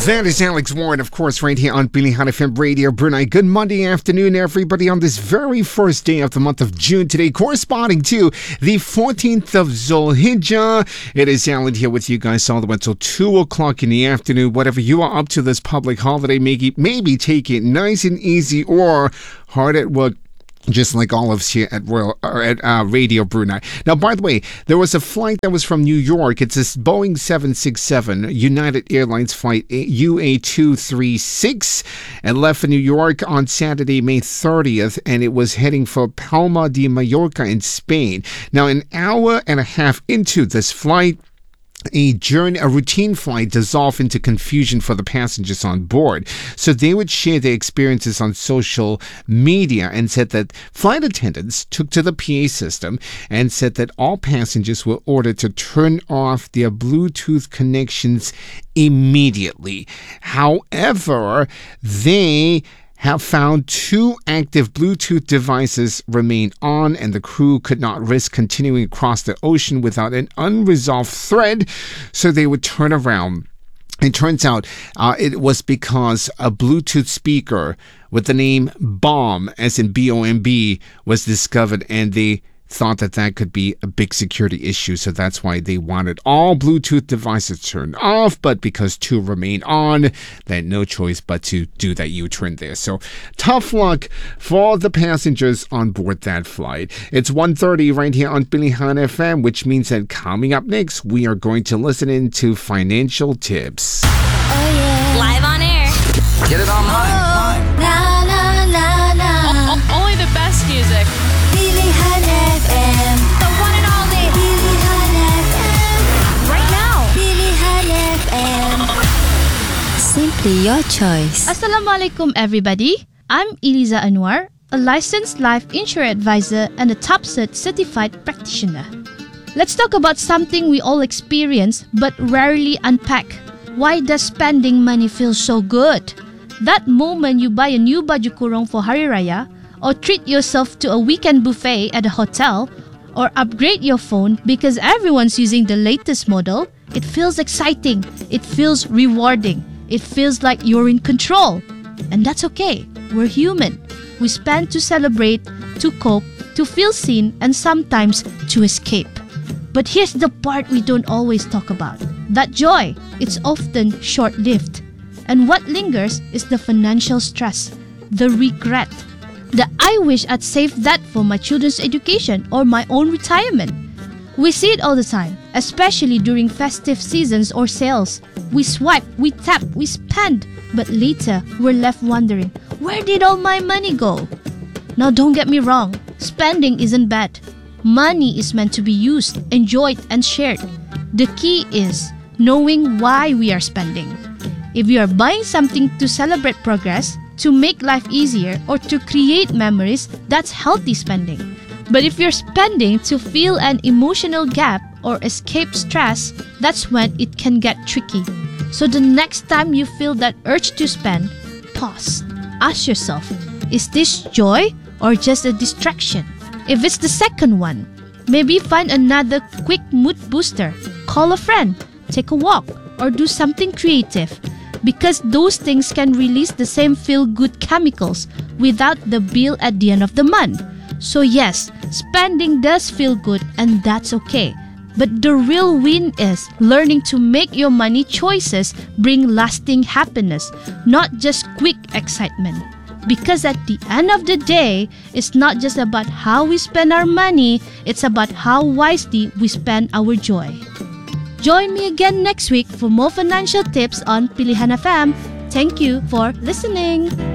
That is Alex Warren, of course, right here on Pilihan FM Radio Brunei. Good Monday afternoon, everybody, on this very first day of the month of June today, corresponding to the 14th of Zulhijjah. It is Alan here with you guys all the way until 2 o'clock in the afternoon. Whatever you are up to this public holiday, maybe take it nice and easy or hard at work, just like all of us here at Radio Brunei. Now, by the way, there was a flight that was from New York. It's this Boeing 767 United Airlines flight UA236. It left for New York on Saturday, May 30th, and it was heading for Palma de Mallorca in Spain. Now, an hour and a half into this flight, a routine flight dissolved into confusion for the passengers on board. So they would share their experiences on social media and said that flight attendants took to the PA system and said that all passengers were ordered to turn off their Bluetooth connections immediately. However, they have found 2 active Bluetooth devices remain on, and the crew could not risk continuing across the ocean without an unresolved thread, so they would turn around. It turns out it was because a Bluetooth speaker with the name BOMB, as in B-O-M-B, was discovered, and they thought that could be a big security issue, so that's why they wanted all Bluetooth devices turned off. But because 2 remain on, they had no choice but to do that U-turn there. So tough luck for the passengers on board that flight. It's 1:30 right here on Pilihan FM, which means that coming up next, we are going to listen in to financial tips. Oh yeah. Live on air. Get it online. La la la la. Only the best music. Pilihan FM. The one and only Pilihan FM. Right now. Pilihan FM. Simply your choice. Assalamualaikum everybody. I'm Eliza Anwar, a licensed life insurance advisor and a TopCert certified practitioner. Let's talk about something we all experience but rarely unpack. Why does spending money feel so good? That moment you buy a new baju kurung for Hari Raya, or treat yourself to a weekend buffet at a hotel, or upgrade your phone because everyone's using the latest model, it feels exciting, it feels rewarding, it feels like you're in control. And that's okay, we're human. We spend to celebrate, to cope, to feel seen, and sometimes to escape. But here's the part we don't always talk about. That joy, it's often short-lived. And what lingers is the financial stress, the regret, the I wish I'd saved that for my children's education or my own retirement. We see it all the time, especially during festive seasons or sales. We swipe, we tap, we spend, but later we're left wondering, where did all my money go? Now don't get me wrong, spending isn't bad. Money is meant to be used, enjoyed, and shared. The key is knowing why we are spending. If you are buying something to celebrate progress, to make life easier, or to create memories, that's healthy spending. But if you're spending to fill an emotional gap or escape stress, that's when it can get tricky. So the next time you feel that urge to spend, pause. Ask yourself, is this joy or just a distraction? If it's the second one, maybe find another quick mood booster. Call a friend, take a walk, or do something creative. Because those things can release the same feel-good chemicals without the bill at the end of the month. So yes, spending does feel good and that's okay. But the real win is learning to make your money choices bring lasting happiness, not just quick excitement. Because at the end of the day, it's not just about how we spend our money, it's about how wisely we spend our joy. Join me again next week for more financial tips on Pilihan FM. Thank you for listening.